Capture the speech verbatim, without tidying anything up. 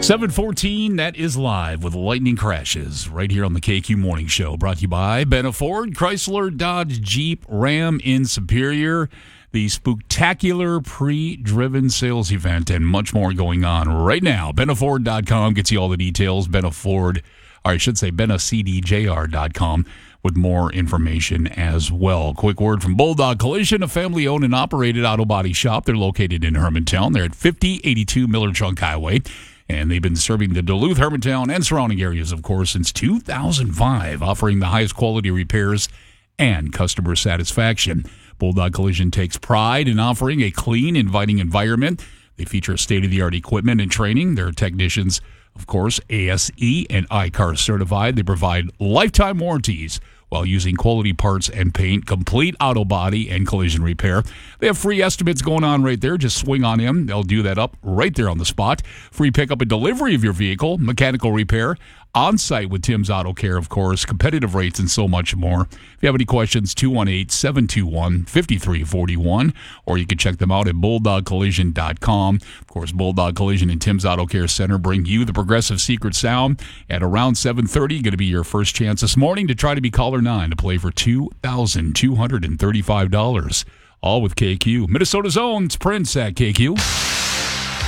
seven fourteen, that is live with lightning crashes right here on the K Q Morning Show. Brought to you by Benna Ford, Chrysler, Dodge, Jeep, Ram in Superior. The spooktacular pre-driven sales event and much more going on right now. Benna Ford dot com gets you all the details. Benna Ford, or I should say Benna C D J R dot com with more information as well. Quick word from Bulldog Collision, a family-owned and operated auto body shop. They're located in Hermantown. They're at fifty eighty-two Miller Chunk Highway. And they've been serving the Duluth, Hermantown, and surrounding areas, of course, since two thousand five, offering the highest quality repairs and customer satisfaction. Bulldog Collision takes pride in offering a clean, inviting environment. They feature state-of-the-art equipment and training. Their technicians, of course, A S E and I C A R certified. They provide lifetime warranties while using quality parts and paint, complete auto body and collision repair. They have free estimates going on right there. Just swing on in. They'll do that up right there on the spot. Free pickup and delivery of your vehicle, mechanical repair, on-site with Tim's Auto Care, of course, competitive rates, and so much more. If you have any questions, two one eight, seven two one, five three four one, or you can check them out at bulldog collision dot com. Of course, Bulldog Collision and Tim's Auto Care Center bring you the Progressive Secret Sound at around seven thirty. Going to be your first chance this morning to try to be caller nine to play for two thousand two hundred thirty-five dollars. All with K Q. Minnesota's own Prince at K Q.